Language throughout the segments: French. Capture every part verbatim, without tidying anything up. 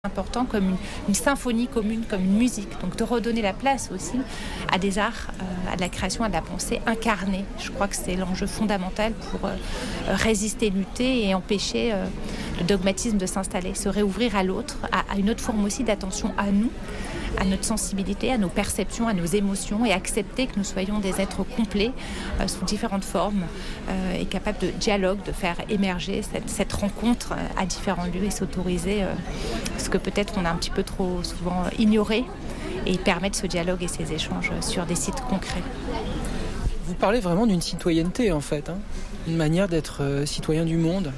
important comme une, une symphonie commune, comme une musique. Donc de redonner la place aussi à des arts, euh, à de la création, à de la pensée incarnée. Je crois que c'est l'enjeu fondamental pour euh, résister, lutter et empêcher euh, le dogmatisme de s'installer, se réouvrir à l'autre, à, à une autre forme aussi d'attention à nous, à notre sensibilité, à nos perceptions, à nos émotions et accepter que nous soyons des êtres complets euh, sous différentes formes euh, et capables de dialogue, de faire émerger cette, cette rencontre à différents lieux et s'autoriser euh, ce que peut-être on a un petit peu trop souvent ignoré et permettre ce dialogue et ces échanges sur des sites concrets. Vous parlez vraiment d'une citoyenneté en fait, hein, une manière d'être euh, citoyen du monde.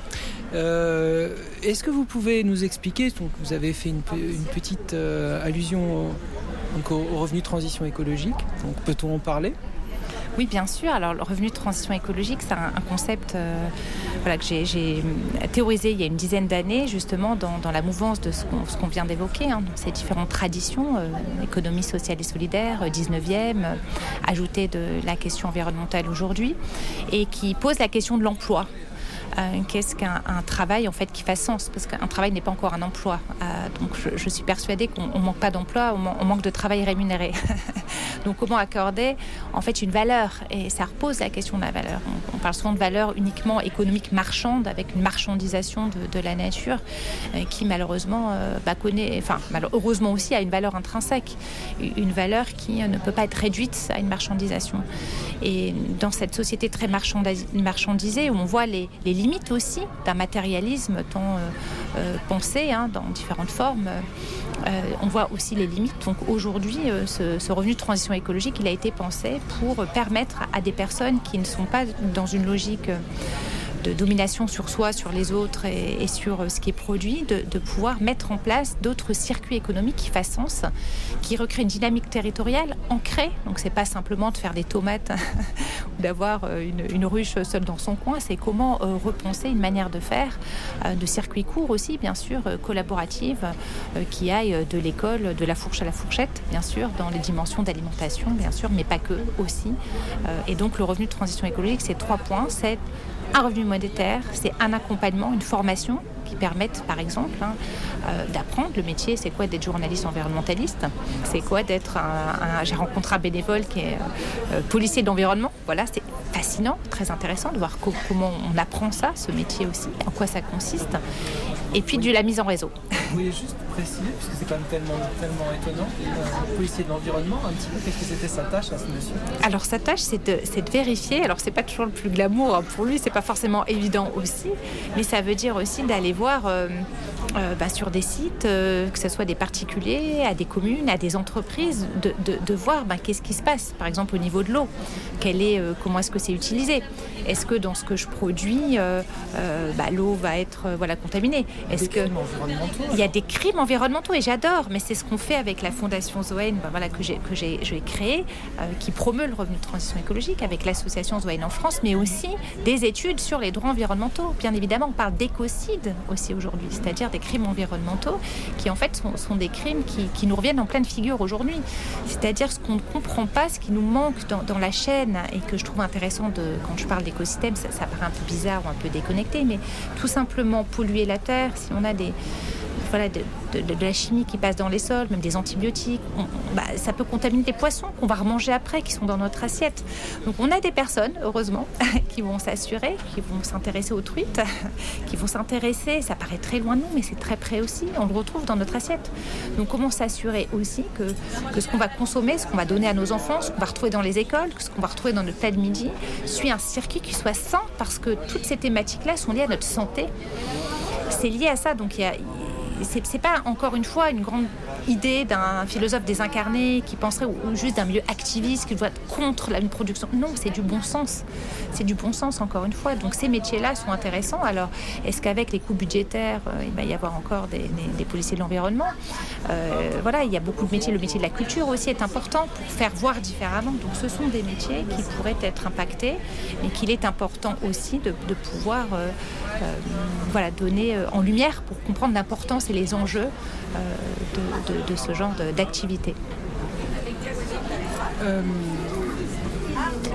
Euh, est-ce que vous pouvez nous expliquer, donc vous avez fait une, une petite euh, allusion au, donc au, au revenu de transition écologique, donc peut-on en parler ? Oui, bien sûr. Alors, le revenu de transition écologique, c'est un, un concept euh, voilà, que j'ai, j'ai théorisé il y a une dizaine d'années, justement, dans, dans la mouvance de ce qu'on, ce qu'on vient d'évoquer, hein, donc ces différentes traditions, euh, économie sociale et solidaire, dix-neuvième, euh, ajoutée de la question environnementale aujourd'hui, et qui pose la question de l'emploi. Euh, qu'est-ce qu'un un travail en fait qui fasse sens, parce qu'un travail n'est pas encore un emploi. Euh, donc je, je suis persuadée qu'on ne manque pas d'emploi, on, man- on manque de travail rémunéré. Donc comment accorder en fait une valeur, et ça repose la question de la valeur. On, on parle souvent de valeur uniquement économique marchande, avec une marchandisation de, de la nature euh, qui malheureusement euh, bah, connaît, enfin malheureusement aussi a une valeur intrinsèque, une valeur qui euh, ne peut pas être réduite à une marchandisation. Et dans cette société très marchandis- marchandisée où on voit les, les limite aussi d'un matérialisme tant euh, euh, pensé hein, dans différentes formes. Euh, on voit aussi les limites. Donc aujourd'hui, euh, ce, ce revenu de transition écologique, il a été pensé pour permettre à, à des personnes qui ne sont pas dans une logique euh, de domination sur soi, sur les autres et, et sur ce qui est produit, de, de pouvoir mettre en place d'autres circuits économiques qui fassent sens, qui recréent une dynamique territoriale ancrée. Donc c'est pas simplement de faire des tomates ou d'avoir une, une ruche seule dans son coin, c'est comment euh, repenser une manière de faire, euh, de circuits courts aussi, bien sûr, euh, collaborative, euh, qui aille de l'école, de la fourche à la fourchette, bien sûr, dans les dimensions d'alimentation, bien sûr, mais pas que aussi. Euh, et donc le revenu de transition écologique, c'est trois points, c'est un revenu monétaire, c'est un accompagnement, une formation qui permettent, par exemple, hein, euh, d'apprendre le métier. C'est quoi d'être journaliste environnementaliste ? C'est quoi d'être un, un... J'ai rencontré un bénévole qui est euh, policier de l'environnement. Voilà, c'est fascinant, très intéressant de voir co- comment on apprend ça, ce métier aussi, en quoi ça consiste. Et puis de la mise en réseau. Vous pouvez juste préciser, parce que c'est quand même tellement, tellement étonnant, euh, policier de l'environnement, un petit peu, qu'est-ce que c'était sa tâche à ce monsieur ? Alors sa tâche, c'est de, c'est de vérifier. Alors c'est pas toujours le plus glamour hein, pour lui, c'est pas forcément évident aussi, mais ça veut dire aussi d'aller voir euh, euh, bah, sur des sites, euh, que ce soit des particuliers, à des communes, à des entreprises, de, de, de voir bah, qu'est-ce qui se passe, par exemple au niveau de l'eau, quelle est, euh, comment est-ce que c'est utilisé, est-ce que dans ce que je produis, euh, euh, bah, l'eau va être euh, voilà, contaminée, est-ce que il y a des crimes environnementaux et j'adore, mais c'est ce qu'on fait avec la Fondation Zoën, ben voilà, que j'ai, que j'ai, j'ai créée, euh, qui promeut le revenu de transition écologique avec l'association Zoën en France, mais aussi des études sur les droits environnementaux. Bien évidemment, on parle d'écocide aussi aujourd'hui, c'est-à-dire des crimes environnementaux qui en fait sont, sont des crimes qui, qui nous reviennent en pleine figure aujourd'hui. C'est-à-dire ce qu'on ne comprend pas, ce qui nous manque dans, dans la chaîne et que je trouve intéressant de, quand je parle d'écosystème, ça, ça paraît un peu bizarre ou un peu déconnecté, mais tout simplement polluer la terre, si on a des Voilà, de, de, de la chimie qui passe dans les sols, même des antibiotiques. On, on, bah, ça peut contaminer des poissons qu'on va remanger après, qui sont dans notre assiette. Donc on a des personnes, heureusement, qui vont s'assurer, qui vont s'intéresser aux truites, qui vont s'intéresser, ça paraît très loin de nous, mais c'est très près aussi, on le retrouve dans notre assiette. Donc comment s'assurer aussi que, que ce qu'on va consommer, ce qu'on va donner à nos enfants, ce qu'on va retrouver dans les écoles, ce qu'on va retrouver dans notre plat de midi, suit un circuit qui soit sain, parce que toutes ces thématiques-là sont liées à notre santé. C'est lié à ça, donc il y a... C'est, c'est pas encore une fois une grande idée d'un philosophe désincarné qui penserait ou, ou juste d'un milieu activiste qui doit être contre la, une production. Non, c'est du bon sens. C'est du bon sens encore une fois. Donc ces métiers-là sont intéressants. Alors est-ce qu'avec les coûts budgétaires, euh, il va y avoir encore des, des, des policiers de l'environnement ? euh, Voilà, il y a beaucoup de métiers. Le métier de la culture aussi est important pour faire voir différemment. Donc ce sont des métiers qui pourraient être impactés, mais qu'il est important aussi de, de pouvoir euh, euh, voilà, donner en lumière pour comprendre l'importance et les enjeux euh, de, de, de ce genre de, d'activité. Euh,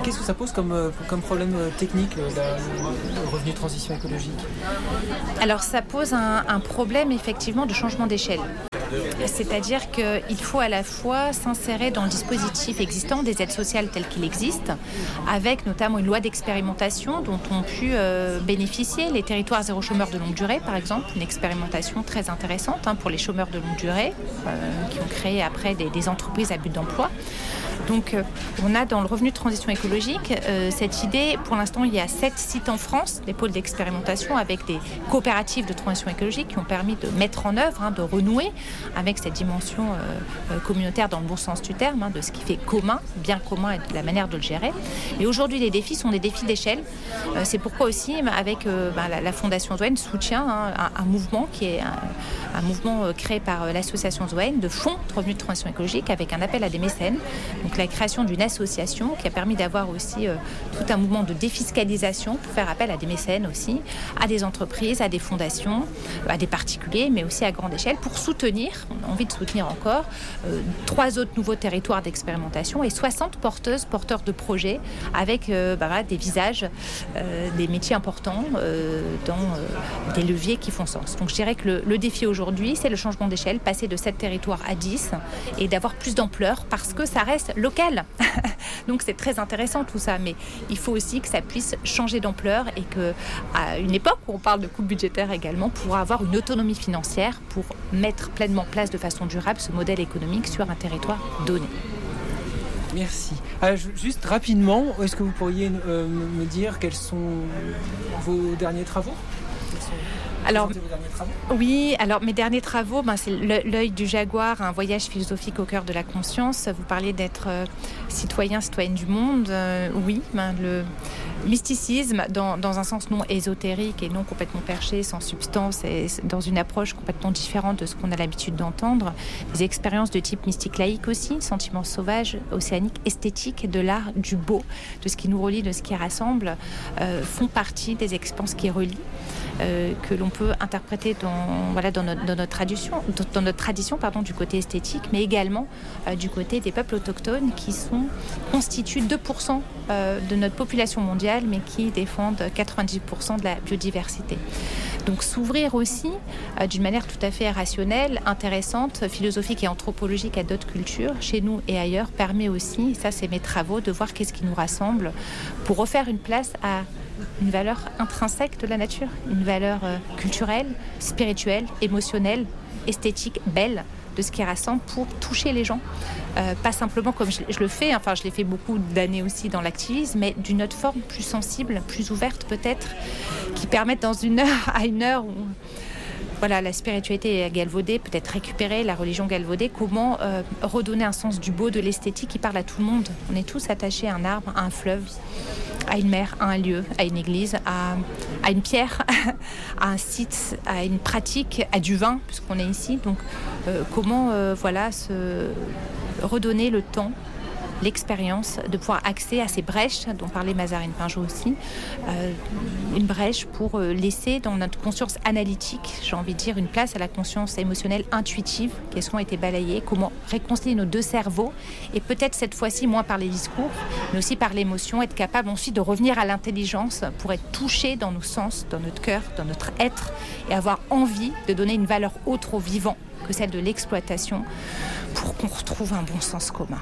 qu'est-ce que ça pose comme, comme problème technique, le, le revenu de transition écologique ? Alors ça pose un, un problème effectivement de changement d'échelle. C'est-à-dire qu'il faut à la fois s'insérer dans le dispositif existant des aides sociales telles qu'il existe, avec notamment une loi d'expérimentation dont ont pu euh, bénéficier les territoires zéro chômeur de longue durée, par exemple, une expérimentation très intéressante hein, pour les chômeurs de longue durée, euh, qui ont créé après des, des entreprises à but d'emploi. Donc euh, on a dans le revenu de transition écologique euh, cette idée, pour l'instant il y a sept sites en France, des pôles d'expérimentation avec des coopératives de transition écologique qui ont permis de mettre en œuvre, hein, de renouer avec cette dimension euh, communautaire dans le bon sens du terme, hein, de ce qui fait commun, bien commun et de la manière de le gérer. Et aujourd'hui les défis sont des défis d'échelle. Euh, c'est pourquoi aussi avec euh, bah, la, la Fondation Zoën soutient hein, un, un mouvement qui est un, un mouvement euh, créé par euh, l'association Zoën de fonds de revenu de transition écologique avec un appel à des mécènes. Donc la création d'une association qui a permis d'avoir aussi euh, tout un mouvement de défiscalisation pour faire appel à des mécènes aussi, à des entreprises, à des fondations, à des particuliers, mais aussi à grande échelle pour soutenir, on a envie de soutenir encore, euh, trois autres nouveaux territoires d'expérimentation et soixante porteuses, porteurs de projets avec euh, bah, des visages, euh, des métiers importants euh, dans euh, des leviers qui font sens. Donc je dirais que le, le défi aujourd'hui, c'est le changement d'échelle, passer de sept territoires à dix et d'avoir plus d'ampleur parce que ça reste local. Donc c'est très intéressant tout ça, mais il faut aussi que ça puisse changer d'ampleur et qu'à une époque où on parle de coupes budgétaires également, pourra avoir une autonomie financière pour mettre pleinement en place de façon durable ce modèle économique sur un territoire donné. Merci. Ah, juste rapidement, est-ce que vous pourriez euh, me dire quels sont vos derniers travaux ? Alors, oui, alors mes derniers travaux, ben, c'est L'œil du jaguar, un voyage philosophique au cœur de la conscience. Vous parlez d'être euh, citoyen, citoyenne du monde. Euh, oui, ben, le mysticisme, dans, dans un sens non ésotérique et non complètement perché, sans substance, et dans une approche complètement différente de ce qu'on a l'habitude d'entendre. Des expériences de type mystique laïque aussi, sentiments sauvages, océaniques, esthétiques, de l'art, du beau, de ce qui nous relie, de ce qui rassemble, euh, font partie des expériences qui relient. Euh, que l'on peut interpréter dans, voilà, dans, notre, dans notre tradition, dans notre tradition pardon, du côté esthétique, mais également euh, du côté des peuples autochtones qui sont, constituent deux pour cent euh, de notre population mondiale, mais qui défendent quatre-vingt-dix pour cent de la biodiversité. Donc s'ouvrir aussi euh, d'une manière tout à fait rationnelle, intéressante, philosophique et anthropologique à d'autres cultures, chez nous et ailleurs, permet aussi, ça c'est mes travaux, de voir qu'est-ce qui nous rassemble pour refaire une place à une valeur intrinsèque de la nature, une valeur euh, culturelle, spirituelle, émotionnelle, esthétique, belle, de ce qui rassemble pour toucher les gens. Euh, pas simplement comme je, je le fais, enfin je l'ai fait beaucoup d'années aussi dans l'activisme, mais d'une autre forme plus sensible, plus ouverte peut-être, qui permette dans une heure à une heure où voilà, la spiritualité est galvaudée, peut-être récupérer la religion galvaudée, comment euh, redonner un sens du beau, de l'esthétique qui parle à tout le monde. On est tous attachés à un arbre, à un fleuve, à une mer, à un lieu, à une église, à, à une pierre, à un site, à une pratique, à du vin, puisqu'on est ici. Donc euh, comment euh, voilà, se redonner le temps, l'expérience de pouvoir accéder à ces brèches dont parlait Mazarine Pinjot aussi, euh, une brèche pour laisser dans notre conscience analytique, j'ai envie de dire, une place à la conscience émotionnelle intuitive qui a souvent été balayée, comment réconcilier nos deux cerveaux et peut-être cette fois-ci moins par les discours mais aussi par l'émotion, être capable ensuite de revenir à l'intelligence pour être touché dans nos sens, dans notre cœur, dans notre être et avoir envie de donner une valeur autre au vivant que celle de l'exploitation pour qu'on retrouve un bon sens commun.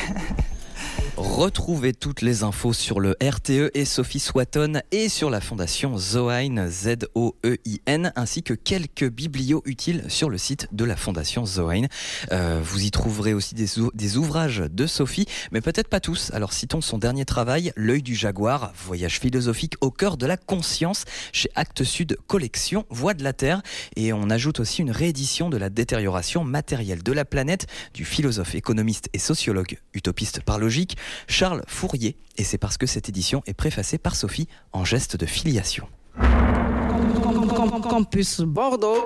Retrouvez toutes les infos sur le R T E et Sophie Swatton et sur la fondation Zoein, Z O E I N, ainsi que quelques biblios utiles sur le site de la fondation Zoein. Euh, vous y trouverez aussi des, ou- des ouvrages de Sophie, mais peut-être pas tous. Alors citons son dernier travail, L'œil du jaguar, voyage philosophique au cœur de la conscience, chez Actes Sud Collection, Voix de la Terre. Et on ajoute aussi une réédition de la détérioration matérielle de la planète du philosophe, économiste et sociologue, utopiste par logique, Charles Fourier, et c'est parce que cette édition est préfacée par Sophie en geste de filiation. Campus Bordeaux.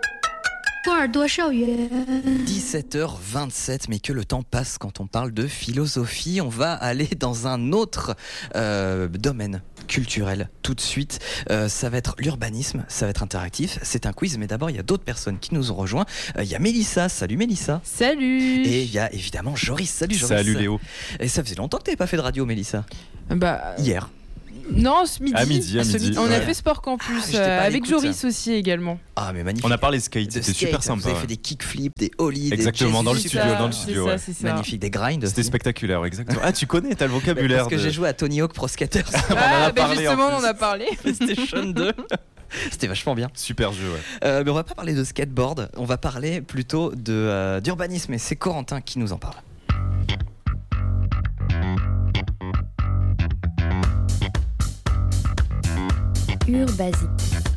dix-sept heures vingt-sept, mais que le temps passe quand on parle de philosophie. On va aller dans un autre euh, domaine culturel tout de suite. Euh, ça va être l'urbanisme, ça va être interactif. C'est un quiz, mais d'abord il y a d'autres personnes qui nous ont rejoints. Euh, il y a Mélissa, salut Mélissa. Salut. Et il y a évidemment Joris, salut Joris. Salut Léo. Et ça faisait longtemps que tu n'avais pas fait de radio, Mélissa. Bah, Hier. Non, ce midi. À midi, à À ce midi. On ouais. a fait Sport Campus Ah, j'étais pas euh, à avec l'écoute. Joris aussi également. Ah mais magnifique. On a parlé skate, De c'était skate, super Vous sympa. avez ouais. fait des kickflips, des ollies, Exactement, des dans le jazz- C'est studio, ça, dans le c'est studio, ça, ouais. c'est ça. Magnifique, des grinds. C'était aussi. spectaculaire, exactement. Ah, tu connais, t'as le vocabulaire. Parce que de- j'ai joué à Tony Hawk Pro Skater sur en a Ah, bah parlé, en justement, on plus. en a parlé. PlayStation deux. C'était vachement bien. Super jeu, ouais. Euh, mais on va pas parler de skateboard, on va parler plutôt de, euh, d'urbanisme et c'est Corentin qui nous en parle. Urbasique.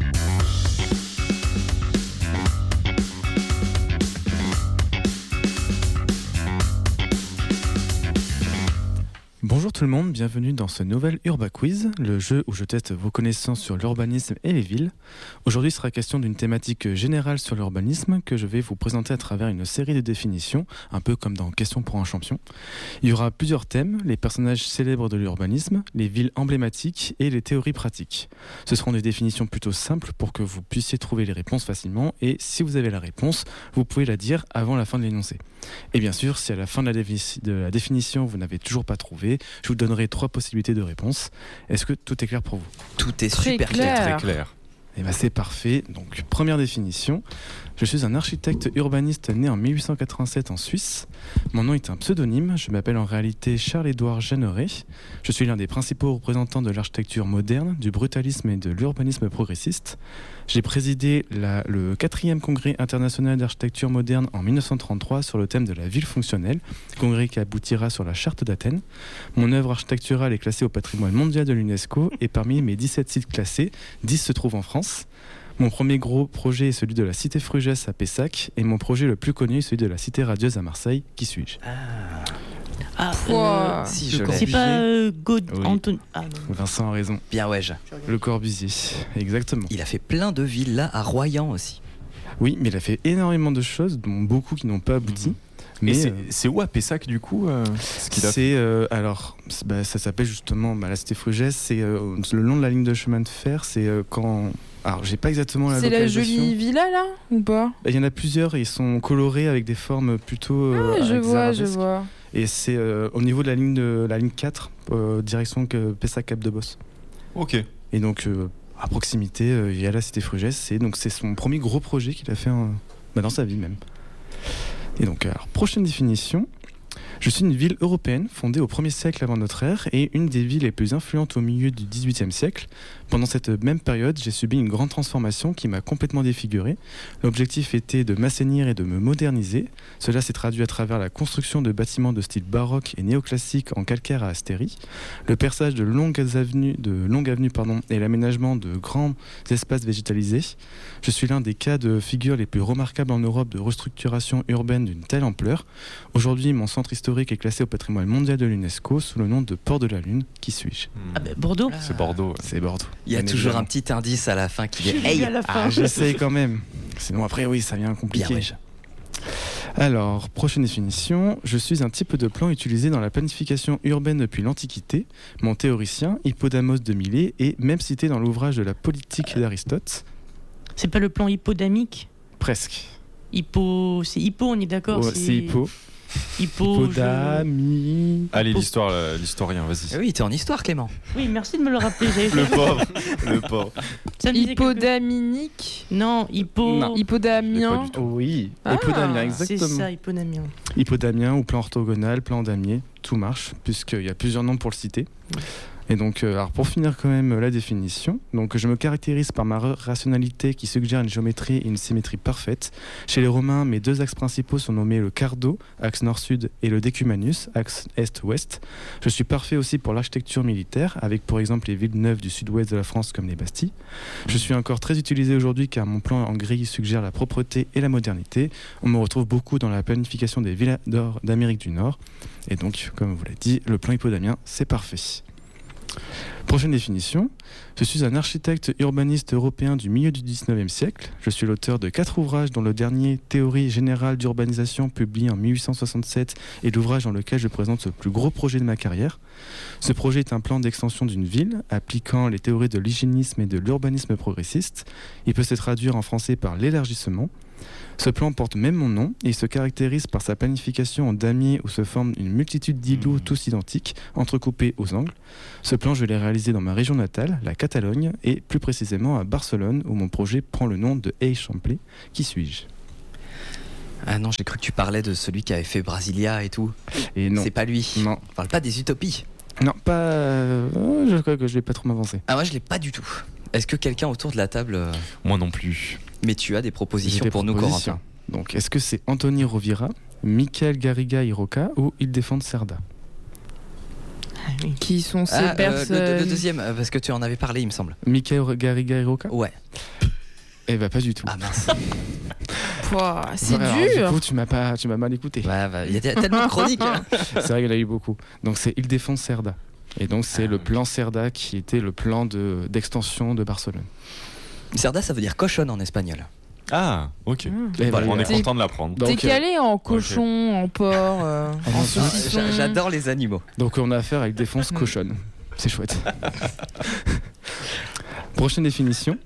Bonjour tout le monde, bienvenue dans ce nouvel Urba Quiz, le jeu où je teste vos connaissances sur l'urbanisme et les villes. Aujourd'hui, il sera question d'une thématique générale sur l'urbanisme que je vais vous présenter à travers une série de définitions, un peu comme dans Question pour un champion. Il y aura plusieurs thèmes, les personnages célèbres de l'urbanisme, les villes emblématiques et les théories pratiques. Ce seront des définitions plutôt simples pour que vous puissiez trouver les réponses facilement et si vous avez la réponse, vous pouvez la dire avant la fin de l'énoncé. Et bien sûr, si à la fin de la, défi- de la définition vous n'avez toujours pas trouvé, je vous donnerai trois possibilités de réponse. Est-ce que tout est clair pour vous ? Tout est Très super clair. clair. Très clair. Eh ben c'est parfait. Donc première définition, je suis un architecte urbaniste né en mille huit cent quatre-vingt-sept en Suisse. Mon nom est un pseudonyme, je m'appelle en réalité Charles-Édouard Jeanneret. Je suis l'un des principaux représentants de l'architecture moderne, du brutalisme et de l'urbanisme progressiste. J'ai présidé la- le quatrième congrès international d'architecture moderne en mille neuf cent trente-trois sur le thème de la ville fonctionnelle, congrès qui aboutira sur la charte d'Athènes. Mon œuvre architecturale est classée au patrimoine mondial de l'UNESCO et parmi mes dix-sept sites classés, dix se trouvent en France. Mon premier gros projet est celui de la cité Frugès à Pessac et mon projet le plus connu est celui de la cité radieuse à Marseille. Qui suis-je ? Ah, Pouah. euh, Si je Le l'ai. c'est pas euh, God Oui. Anthony. Ah, non. Vincent a raison. Bien ouais. je- Le Corbusier, exactement. Il a fait plein de villes là à Royan aussi. Oui, mais il a fait énormément de choses, dont beaucoup qui n'ont pas abouti. Mais Mais c'est, euh, c'est où à Pessac du coup euh, ce qu'il a fait c'est euh, alors c'est- bah, ça s'appelle justement bah, la cité Frugès, c'est euh, le long de la ligne de chemin de fer, c'est euh, quand alors j'ai pas exactement la C'est la localisation. jolie villa là ou pas? Bah, il y en a plusieurs et ils sont colorés avec des formes plutôt euh, Ah, je vois, je hexaradesques. vois. Et c'est euh, au niveau de la ligne de la ligne quatre, euh, direction que Pessac Cap de Bosse. Ok. Et donc euh, à proximité, euh, il y a la cité Frugès, et donc c'est son premier gros projet qu'il a fait en- bah, dans sa vie même. Et donc, alors, prochaine définition. Je suis une ville européenne fondée au premier siècle avant notre ère et une des villes les plus influentes au milieu du dix-huitième siècle. Pendant cette même période, j'ai subi une grande transformation qui m'a complètement défiguré. L'objectif était de m'assainir et de me moderniser. Cela s'est traduit à travers la construction de bâtiments de style baroque et néoclassique en calcaire à Astérie, le perçage de longues avenues, de longues avenues pardon, et l'aménagement de grands espaces végétalisés. Je suis l'un des cas de figure les plus remarquables en Europe de restructuration urbaine d'une telle ampleur. Aujourd'hui, mon centre historique est classé au patrimoine mondial de l'UNESCO sous le nom de Port de la Lune. Qui suis-je ? Ah bah, Bordeaux. C'est Bordeaux. ouais. C'est Bordeaux. Il y a Bien toujours évidemment. un petit indice à la fin qui dit J'ai hey. vu à la fin. Ah, j'essaye quand même. Sinon après, oui, ça vient compliqué. Bien, ouais. Alors, prochaine définition. Je suis un type de plan utilisé dans la planification urbaine depuis l'Antiquité. Mon théoricien, Hippodamos de Milet, est même cité dans l'ouvrage de la politique d'Aristote. C'est pas le plan hippodamique. Presque. Hippo, c'est hippo, on est d'accord. Oh, c'est hippo. Hippo. je- Hippodamie. Allez, Pour- l'histoire, euh, l'historien, vas-y. Ah oui, t'es en histoire Clément. Oui, merci de me le rappeler. j'avais Le fait- pauvre, le pauvre. Ça me disait quelque- Hippodaminique. Non, hippo. Non. Hippodamien. du tout. Oui, Ah, hippodamien, C'est exactement. ça, hippodamien. Hippodamien ou plan orthogonal, plan damier, tout marche, puisqu'il y a plusieurs noms pour le citer. Et donc, euh, alors pour finir quand même la définition, donc je me caractérise par ma ra- rationalité qui suggère une géométrie et une symétrie parfaite. Chez les Romains, mes deux axes principaux sont nommés le cardo, axe nord-sud, et le decumanus, axe est-ouest. Je suis parfait aussi pour l'architecture militaire, avec pour exemple les villes neuves du sud-ouest de la France comme les Bastilles. Je suis encore très utilisé aujourd'hui car mon plan en grille suggère la propreté et la modernité. On me retrouve beaucoup dans la planification des villes d'or d'Amérique du Nord. Et donc, comme vous l'avez dit, le plan hippodamien, c'est parfait. Prochaine définition. Je suis un architecte urbaniste européen du milieu du dix-neuvième siècle. Je suis l'auteur de quatre ouvrages, dont le dernier, Théorie générale d'urbanisation, publié en mille huit cent soixante-sept, est l'ouvrage dans lequel je présente le plus gros projet de ma carrière. Ce projet est un plan d'extension d'une ville, appliquant les théories de l'hygiénisme et de l'urbanisme progressiste. Il peut se traduire en français par l'élargissement. Ce plan porte même mon nom et il se caractérise par sa planification en damier où se forment une multitude d'îlots tous identiques, entrecoupés aux angles. Ce plan, je l'ai réalisé dans ma région natale, la Catalogne, et plus précisément à Barcelone, où mon projet prend le nom de Eixample. Qui suis-je ? Ah non, j'ai cru que tu parlais de celui qui avait fait Brasilia et tout. Et non. C'est pas lui. Non. On parle pas des utopies. Non, pas. euh, je crois que je vais pas trop m'avancer. Ah moi je l'ai pas du tout. Est-ce que quelqu'un autour de la table euh, Moi non plus. Mais tu as des propositions J'ai des pour propositions. nous, Corentin. Donc, est-ce que c'est Anthony Rovira, Michael Garriga Iroca ou Ildefons Cerda ? Qui sont ces Ah, euh, le, personnes le deuxième, euh, parce que tu en avais parlé, il me semble. Michael Garriga Iroca ? Ouais. Eh ben, pas du tout. Ah mince. Pouah, c'est Ouais, alors, dur. Du coup, tu m'as pas, tu m'as mal écouté. Ouais, bah, il y a tellement de chroniques. Hein. C'est vrai qu'il y en a eu beaucoup. Donc, c'est Ildefons Cerda. Et donc, c'est Ah, le oui. plan Cerda qui était le plan de, d'extension de Barcelone. Cerda, ça veut dire cochonne en espagnol. Ah, ok. Mmh. Et Voilà. On est T'es- content de l'apprendre. Donc, T'es euh, calé en cochon, en porc, euh, Ah, en non, saucisson. J'a- J'adore les animaux. Donc on a affaire avec défense cochonne. C'est chouette. Prochaine définition.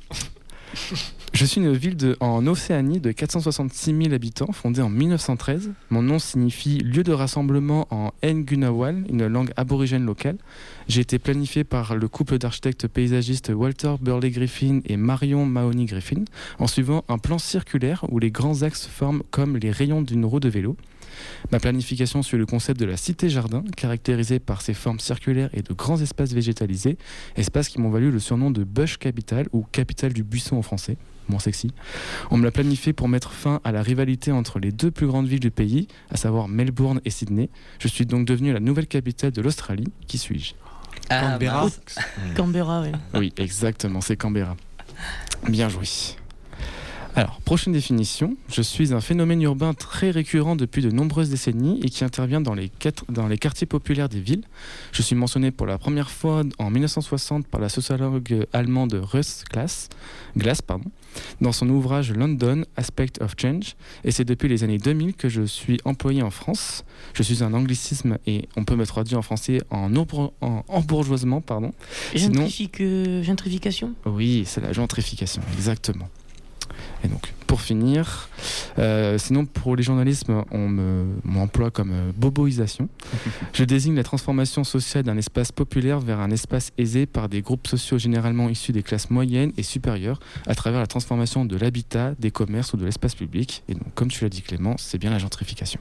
Je suis une ville de, en Océanie de quatre cent soixante-six mille habitants, fondée en mille neuf cent treize. Mon nom signifie lieu de rassemblement en Ngunnawal, une langue aborigène locale. J'ai été planifié par le couple d'architectes paysagistes Walter Burley Griffin et Marion Mahoney Griffin, en suivant un plan circulaire où les grands axes forment comme les rayons d'une roue de vélo. Ma planification suit le concept de la cité-jardin, caractérisée par ses formes circulaires et de grands espaces végétalisés, espaces qui m'ont valu le surnom de Bush Capital, ou capitale du buisson en français, moins sexy. On me l'a planifié pour mettre fin à la rivalité entre les deux plus grandes villes du pays, à savoir Melbourne et Sydney. Je suis donc devenu la nouvelle capitale de l'Australie. Qui suis-je ? Ah, Canberra. mince. Canberra, oui. Oui, exactement, c'est Canberra. Bien joué. Alors, prochaine définition. Je suis un phénomène urbain très récurrent depuis de nombreuses décennies et qui intervient dans les, quatre, dans les quartiers populaires des villes. Je suis mentionné pour la première fois en mille neuf cent soixante par la sociologue allemande Ruth Glass, Glass pardon, dans son ouvrage London, Aspect of Change. Et c'est depuis les années deux mille que je suis employé en France. Je suis un anglicisme et on peut me traduire en français en, embr- en embourgeoisement. Pardon. Sinon- Gentrifique, euh, gentrification. Oui, c'est la gentrification, exactement. Et donc, pour finir, euh, sinon pour les journalistes, on me- m'emploie comme euh, boboisation. Je désigne la transformation sociale d'un espace populaire vers un espace aisé par des groupes sociaux généralement issus des classes moyennes et supérieures à travers la transformation de l'habitat, des commerces ou de l'espace public. Et donc, comme tu l'as dit Clément, c'est bien la gentrification.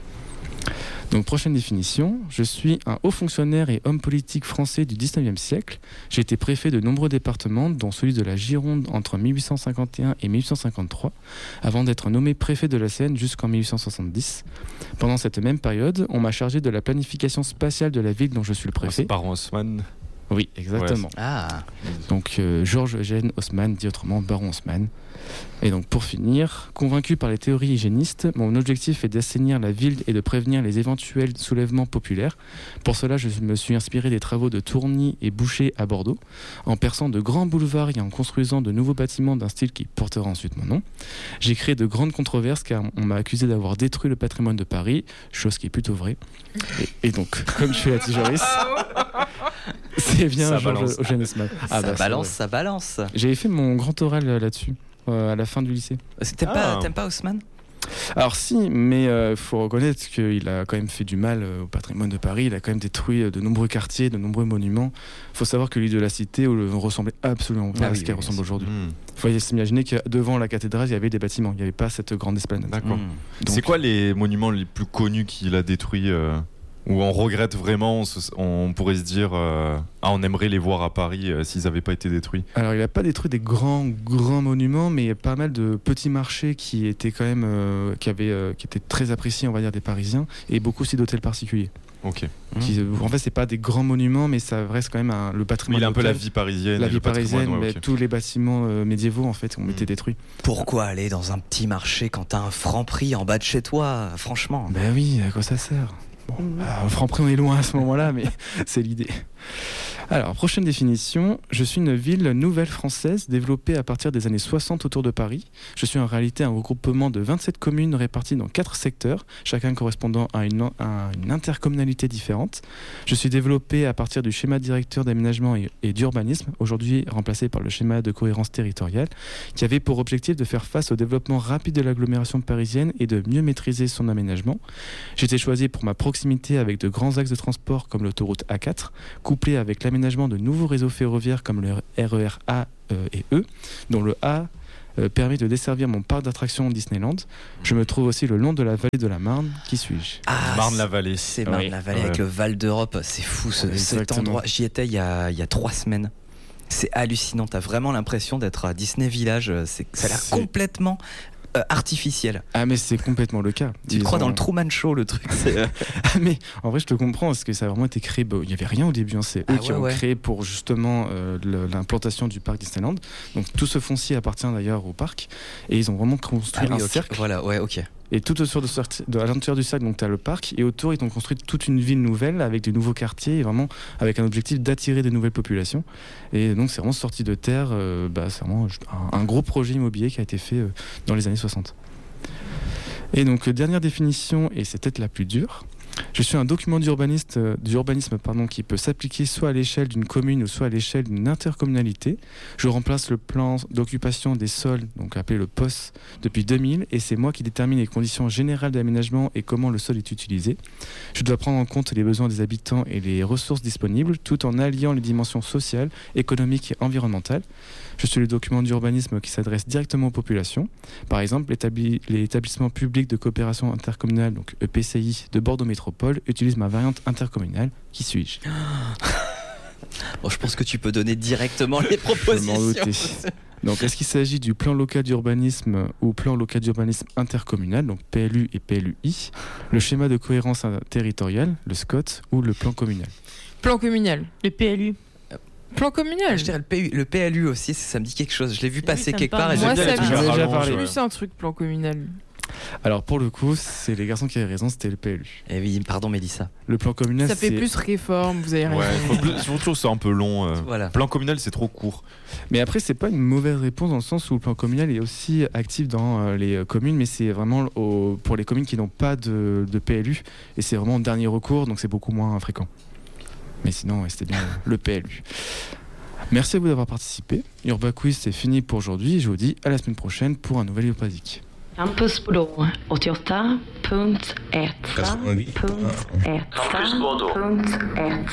Donc, prochaine définition, je suis un haut fonctionnaire et homme politique français du dix-neuvième siècle. J'ai été préfet de nombreux départements, dont celui de la Gironde entre mille huit cent cinquante et un et mille huit cent cinquante-trois, avant d'être nommé préfet de la Seine jusqu'en mille huit cent soixante-dix. Pendant cette même période, on m'a chargé de la planification spatiale de la ville dont je suis le préfet. Baron Haussmann. Oui, exactement. Ah, Donc euh, Georges Eugène Haussmann, dit autrement Baron Haussmann. Et donc pour finir, convaincu par les théories hygiénistes, mon objectif est d'assainir la ville et de prévenir les éventuels soulèvements populaires. Pour cela, je me suis inspiré des travaux de Tourny et Boucher à Bordeaux, en perçant de grands boulevards et en construisant de nouveaux bâtiments d'un style qui portera ensuite mon nom. J'ai créé de grandes controverses car on m'a accusé d'avoir détruit le patrimoine de Paris, chose qui est plutôt vraie. Et, et donc, comme tu l'as dit Joris, c'est bien Ça Georges balance. Eugène Haussmann. Ah ça bah, c'est balance, vrai. ça balance. J'avais fait mon grand oral euh, là-dessus, euh, à la fin du lycée. T'aimes Ah. pas, t'aimes pas Haussmann ? Alors si, mais il euh, faut reconnaître qu'il a quand même fait du mal euh, au patrimoine de Paris. Il a quand même détruit euh, de nombreux quartiers, de nombreux monuments. Il faut savoir que l'île de la Cité euh, ne ressemblait absolument pas Ah à oui, ce qu'elle oui, ressemble oui. aujourd'hui. Hmm, Il faut s'imaginer que devant la cathédrale, il y avait des bâtiments. Il n'y avait pas cette grande esplanade. D'accord. Hmm. Donc- C'est quoi les monuments les plus connus qu'il a détruits euh, où on regrette vraiment, on, se- on pourrait se dire euh, ah on aimerait les voir à Paris euh, s'ils n'avaient pas été détruits. Alors, il n'a pas détruit des grands, grands monuments, mais il y a pas mal de petits marchés qui étaient quand même, euh, qui avaient, euh, qui étaient très appréciés, on va dire, des Parisiens, et beaucoup aussi d'hôtels particuliers. Ok. Qui, euh, en fait, c'est pas des grands monuments, mais ça reste quand même un- le Mais patrimoine. il a un peu la local. vie parisienne. La et vie le patrimoine, parisienne, ouais, mais ok. tous les bâtiments euh, médiévaux en fait ont Mm. été détruits. Pourquoi aller dans un petit marché quand t'as un franc prix en bas de chez toi ? Franchement. Ben oui, à quoi ça sert? Bon, à Franprix on est loin à ce moment-là, mais c'est l'idée. Alors, prochaine définition, je suis une ville nouvelle française développée à partir des années soixante autour de Paris. Je suis en réalité un regroupement de vingt-sept communes réparties dans quatre secteurs, chacun correspondant à une, à une intercommunalité différente. Je suis développé à partir du schéma directeur d'aménagement et, et d'urbanisme, aujourd'hui remplacé par le schéma de cohérence territoriale, qui avait pour objectif de faire face au développement rapide de l'agglomération parisienne et de mieux maîtriser son aménagement. J'ai été choisi pour ma proximité avec de grands axes de transport comme l'autoroute A quatre, couplé avec l'aménagement de nouveaux réseaux ferroviaires comme le R E R A euh, et E, dont le A euh, permet de desservir mon parc d'attractions Disneyland. Je me trouve aussi le long de la vallée de la Marne. Qui suis-je? Ah, Marne-la-Vallée. C'est Oui. Marne-la-Vallée Ouais. avec le Val d'Europe. C'est fou ce, cet Exactement. endroit. J'y étais il y a, il y a trois semaines. C'est hallucinant. T'as vraiment l'impression d'être à Disney Village. C'est, ça a l'air C'est- complètement euh, artificiel. Ah mais c'est complètement le cas. Tu Ils te crois ont- dans le Truman Show, le truc. C'est, euh, Ah mais en vrai je te comprends parce que ça a vraiment été créé, bah, il n'y avait rien au début, hein. C'est eux Ah qui ouais, ont ouais. créé pour justement euh, le- l'implantation du parc Disneyland. Donc tout ce foncier appartient d'ailleurs au parc et ils ont vraiment construit ah oui, un ok. cercle. Voilà, ouais, ok. Et tout autour de, sorti- de à l'intérieur du cercle, donc tu as le parc et autour ils ont construit toute une ville nouvelle avec de nouveaux quartiers et vraiment avec un objectif d'attirer de nouvelles populations. Et donc c'est vraiment sorti de terre, euh, bah, c'est vraiment un, un gros projet immobilier qui a été fait euh, dans les années soixante. Et donc euh, dernière définition, et c'est peut-être la plus dure. Je suis un document d'urbaniste, euh, d'urbanisme pardon, qui peut s'appliquer soit à l'échelle d'une commune ou soit à l'échelle d'une intercommunalité. Je remplace le plan d'occupation des sols, donc appelé le P O S, depuis deux mille, et c'est moi qui détermine les conditions générales d'aménagement et comment le sol est utilisé. Je dois prendre en compte les besoins des habitants et les ressources disponibles, tout en alliant les dimensions sociales, économiques et environnementales. Je suis le document d'urbanisme qui s'adresse directement aux populations. Par exemple, l'établi- l'établissement public de coopération intercommunale, donc E P C I, de Bordeaux Métropole, utilise ma variante intercommunale. Qui suis-je? Bon, je pense que tu peux donner directement les Je m'en propositions. doutais. Donc, est-ce qu'il s'agit du plan local d'urbanisme ou plan local d'urbanisme intercommunal, donc P L U et P L U I, le schéma de cohérence territoriale, le S C O T, ou le plan communal? Plan communal. Le P L U. Plan communal. Je dirais le, P U, le P L U aussi, ça, ça me dit quelque chose. Je l'ai vu Oui, passer ça me quelque parle. part. Et Moi, j'aime bien ça les me trucs dit- à déjà rallonge, parlé. ouais. Plus un truc plan communal. Alors, pour le coup, c'est les garçons qui avaient raison, c'était le P L U. Eh oui, pardon Mélissa. Le plan communal, Ça fait c'est... plus réforme, vous avez Ouais, raison. faut plus- surtout c'est un peu long. euh. Voilà. Plan communal, c'est trop court. Mais après, c'est pas une mauvaise réponse dans le sens où le plan communal est aussi actif dans euh, les euh, communes, mais c'est vraiment au- pour les communes qui n'ont pas de, de P L U, et c'est vraiment en dernier recours, donc c'est beaucoup moins fréquent. Mais sinon, ouais, c'était bien le P L U. Merci à vous d'avoir participé. Urba Quiz, c'est fini pour aujourd'hui, et je vous dis à la semaine prochaine pour un nouvel Urbasique. Campus Bordeaux, åttioåtta punkt ett. Punkt ett. Punkt ett.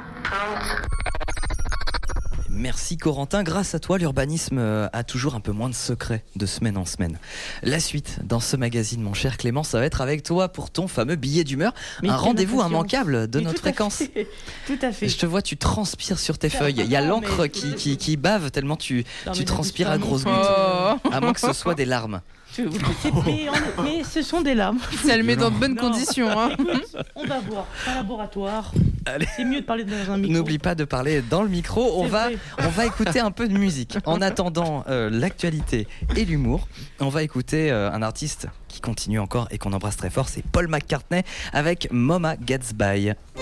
Merci Corentin, grâce à toi l'urbanisme euh, a toujours un peu moins de secrets de semaine en semaine. La suite dans ce magazine mon cher Clément, ça va être avec toi pour ton fameux billet d'humeur, Mais un quelle rendez-vous impatience. immanquable de Mais notre tout à fréquence. fait. Tout à fait. Je te vois, tu transpires sur tes Ça feuilles. Il y a va, l'encre mais- qui, qui, qui bave tellement tu, Non, tu mais transpires à n'abuse grosses pas, gouttes. Oh. À moins que ce soit des larmes. Je- c'est- mais, on- mais ce sont des larmes. Ça le met dans de bonnes Non. conditions. Hein. Écoute, on va voir. Un laboratoire. Allez. C'est mieux de parler dans un micro. N'oublie pas de parler dans le micro. On C'est va, vrai. on va écouter un peu de musique. En attendant euh, l'actualité et l'humour, on va écouter euh, un artiste qui continue encore et qu'on embrasse très fort. C'est Paul McCartney avec Mama Gets By.